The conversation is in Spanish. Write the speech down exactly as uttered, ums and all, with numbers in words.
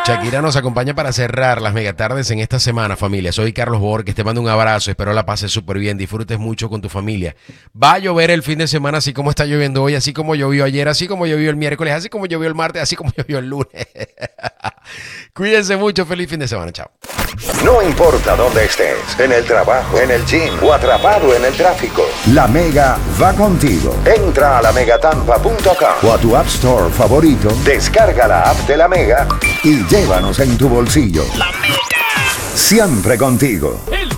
Shakira nos acompaña para cerrar las megatardes en esta semana, familia. Soy Carlos Borges, te mando un abrazo, espero la pases súper bien, disfrutes mucho con tu familia. Va a llover el fin de semana, así como está lloviendo hoy, así como llovió ayer, así como llovió el miércoles, así como llovió el martes, así como llovió el lunes. Cuídense mucho, feliz fin de semana, chao. No importa dónde estés, en el trabajo, en el gym o atrapado en el tráfico, La Mega va contigo. Entra a la mega tampa punto com o a tu App Store favorito, descarga la app de La Mega y llévanos en tu bolsillo. La Mega. Siempre contigo. El